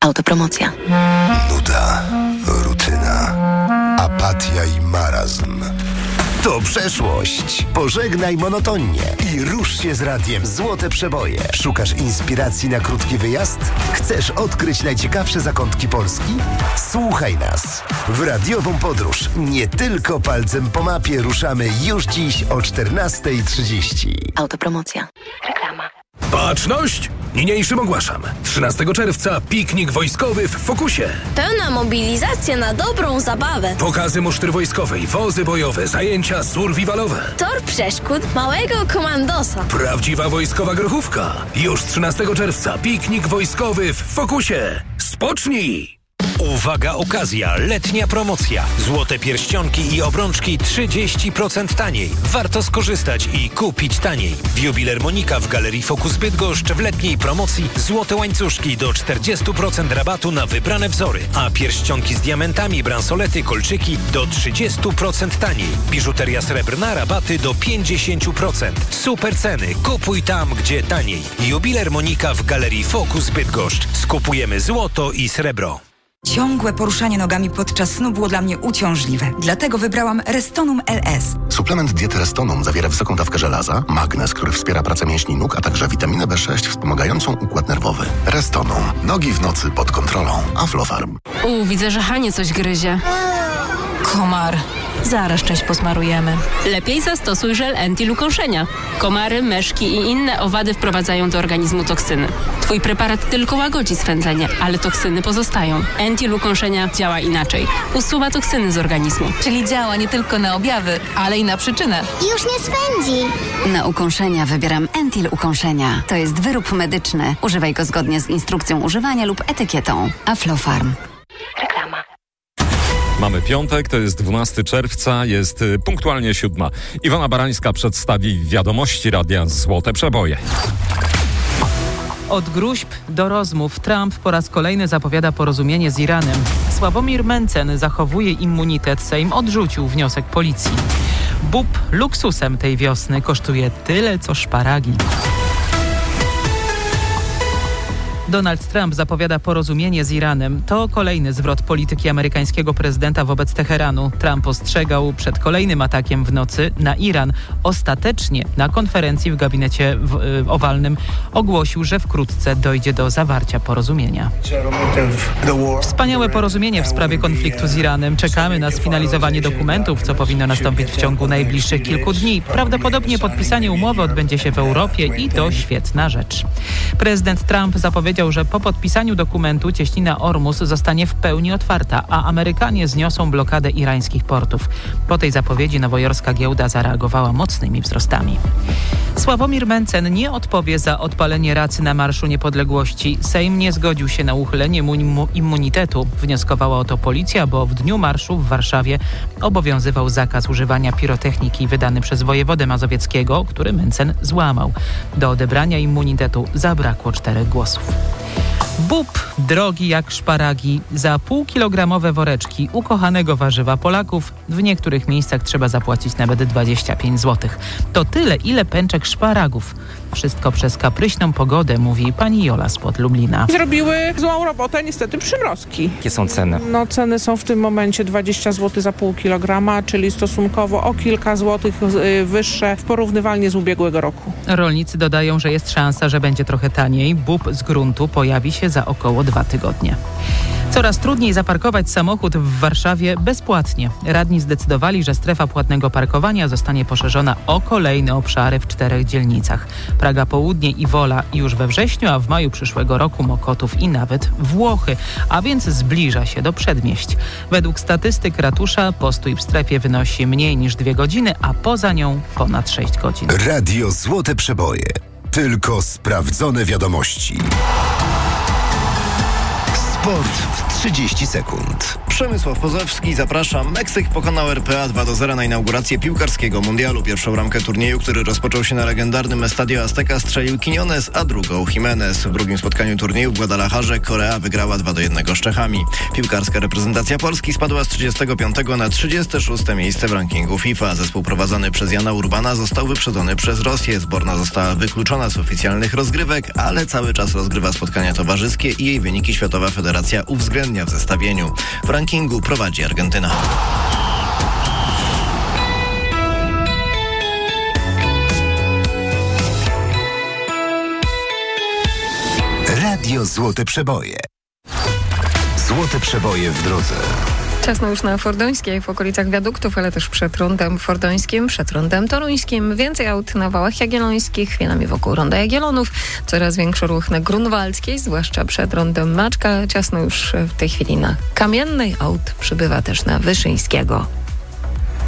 Autopromocja. Nuda, rutyna, apatia i marazm. To przeszłość. Pożegnaj monotonię i rusz się z radiem Złote Przeboje. Szukasz inspiracji na krótki wyjazd? Chcesz odkryć najciekawsze zakątki Polski? Słuchaj nas. W radiową podróż nie tylko palcem po mapie ruszamy już dziś o 14:30. Autopromocja. Reklama. Baczność! Niniejszym ogłaszam. 13 czerwca piknik wojskowy w Fokusie. Pełna mobilizacja na dobrą zabawę. Pokazy musztry wojskowej, wozy bojowe, zajęcia survivalowe. Tor przeszkód małego komandosa. Prawdziwa wojskowa grochówka. Już 13 czerwca piknik wojskowy w Fokusie. Spocznij! Uwaga, okazja, letnia promocja. Złote pierścionki i obrączki 30% taniej. Warto skorzystać i kupić taniej. Jubiler Monika w Galerii Focus Bydgoszcz w letniej promocji złote łańcuszki do 40% rabatu na wybrane wzory, a pierścionki z diamentami, bransolety, kolczyki do 30% taniej. Biżuteria srebrna, rabaty do 50%. Super ceny. Kupuj tam, gdzie taniej. Jubiler Monika w Galerii Focus Bydgoszcz. Skupujemy złoto i srebro. Ciągłe poruszanie nogami podczas snu było dla mnie uciążliwe. Dlatego wybrałam Restonum LS. Suplement diety Restonum zawiera wysoką dawkę żelaza, magnez, który wspiera pracę mięśni nóg, a także witaminę B6 wspomagającą układ nerwowy. Restonum. Nogi w nocy pod kontrolą. Aflofarm. Widzę, że Hanie coś gryzie. Komar. Zaraz część posmarujemy. Lepiej zastosuj żel Entil-ukąszenia. Komary, myszki i inne owady wprowadzają do organizmu toksyny. Twój preparat tylko łagodzi swędzenie, ale toksyny pozostają. Entil-ukąszenia działa inaczej. Usuwa toksyny z organizmu. Czyli działa nie tylko na objawy, ale i na przyczynę. Już nie swędzi. Na ukąszenia wybieram Entil-ukąszenia. To jest wyrób medyczny. Używaj go zgodnie z instrukcją używania lub etykietą. Aflofarm. Reklama. Mamy piątek, to jest 12 czerwca, jest punktualnie 7. Iwona Barańska przedstawi wiadomości radia Złote Przeboje. Od gruźb do rozmów Trump po raz kolejny zapowiada porozumienie z Iranem. Sławomir Mencen zachowuje immunitet. Sejm odrzucił wniosek policji. Bób luksusem tej wiosny kosztuje tyle, co szparagi. Donald Trump zapowiada porozumienie z Iranem. To kolejny zwrot polityki amerykańskiego prezydenta wobec Teheranu. Trump ostrzegał przed kolejnym atakiem w nocy na Iran. Ostatecznie na konferencji w gabinecie owalnym ogłosił, że wkrótce dojdzie do zawarcia porozumienia. Wspaniałe porozumienie w sprawie konfliktu z Iranem. Czekamy na sfinalizowanie dokumentów, co powinno nastąpić w ciągu najbliższych kilku dni. Prawdopodobnie podpisanie umowy odbędzie się w Europie i to świetna rzecz. Prezydent Trump zapowiedział, że po podpisaniu dokumentu cieśnina Ormus zostanie w pełni otwarta, a Amerykanie zniosą blokadę irańskich portów. Po tej zapowiedzi nowojorska giełda zareagowała mocnymi wzrostami. Sławomir Mencen nie odpowie za odpalenie racy na Marszu Niepodległości. Sejm nie zgodził się na uchylenie mu immunitetu. Wnioskowała o to policja, bo w dniu marszu w Warszawie obowiązywał zakaz używania pirotechniki wydany przez wojewodę mazowieckiego, który Mencen złamał. Do odebrania immunitetu zabrakło 4 głosów. Bób drogi jak szparagi. Za półkilogramowe woreczki ukochanego warzywa Polaków w niektórych miejscach trzeba zapłacić nawet 25 zł. To tyle, ile pęczek szparagów. Wszystko przez kapryśną pogodę, mówi pani Jola spod Lublina. Zrobiły złą robotę niestety przymrozki. Jakie są ceny? Ceny są w tym momencie 20 zł za pół kilograma, czyli stosunkowo o kilka złotych wyższe w porównywalnie z ubiegłego roku. Rolnicy dodają, że jest szansa, że będzie trochę taniej. Bób z gruntu pojawi się za około 2 tygodnie. Coraz trudniej zaparkować samochód w Warszawie bezpłatnie. Radni zdecydowali, że strefa płatnego parkowania zostanie poszerzona o kolejne obszary w 4 dzielnicach. Praga Południe i Wola już we wrześniu, a w maju przyszłego roku Mokotów i nawet Włochy, a więc zbliża się do przedmieść. Według statystyk ratusza postój w strefie wynosi mniej niż 2 godziny, a poza nią ponad 6 godzin. Radio Złote Przeboje. Tylko sprawdzone wiadomości. Sport w 30 sekund. Przemysław Pozowski, zapraszam. Meksyk pokonał RPA 2-0 na inaugurację piłkarskiego mundialu. Pierwszą ramkę turnieju, który rozpoczął się na legendarnym Estadio Azteca, strzelił Quiñones, a drugą Jimenez. W drugim spotkaniu turnieju w Guadalajarze Korea wygrała 2-1 z Czechami. Piłkarska reprezentacja Polski spadła z 35 na 36 miejsce w rankingu FIFA. Zespół prowadzony przez Jana Urbana został wyprzedzony przez Rosję. Zborna została wykluczona z oficjalnych rozgrywek, ale cały czas rozgrywa spotkania towarzyskie i jej wyniki Światowa Federacja uwzględnia w zestawieniu. W rankingu prowadzi Argentyna. Radio Złote Przeboje. Złote Przeboje w drodze. Ciasno już na Fordońskiej, w okolicach wiaduktów, ale też przed rondem fordońskim, przed rondem toruńskim. Więcej aut na wałach jagiellońskich, chwilami wokół ronda Jagiellonów. Coraz większy ruch na Grunwaldzkiej, zwłaszcza przed rondem Maczka. Ciasno już w tej chwili na Kamiennej. Aut przybywa też na Wyszyńskiego.